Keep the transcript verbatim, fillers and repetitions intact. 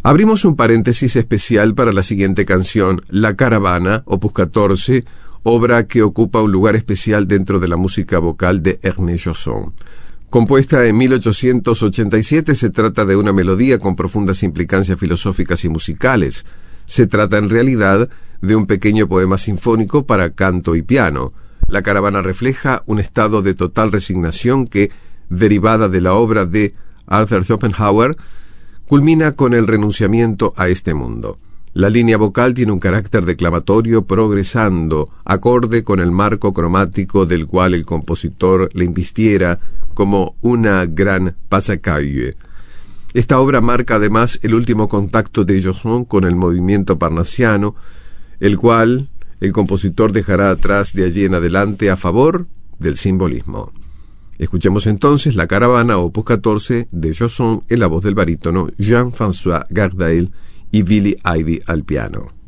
Abrimos un paréntesis especial para la siguiente canción, La Caravana, opus catorce, obra que ocupa un lugar especial dentro de la música vocal de Ernest Joson. Compuesta en mil ochocientos ochenta y siete, se trata de una melodía con profundas implicancias filosóficas y musicales. Se trata en realidad de un pequeño poema sinfónico para canto y piano. La caravana refleja un estado de total resignación que, derivada de la obra de Arthur Schopenhauer, culmina con el renunciamiento a este mundo. La línea vocal tiene un carácter declamatorio progresando, acorde con el marco cromático del cual el compositor le invistiera como una gran passacaille. Esta obra marca además el último contacto de Joson con el movimiento parnasiano, el cual el compositor dejará atrás de allí en adelante a favor del simbolismo. Escuchemos entonces La Caravana, opus catorce, de Joson, en la voz del barítono Jean-François Gardail y Billy Eide al piano.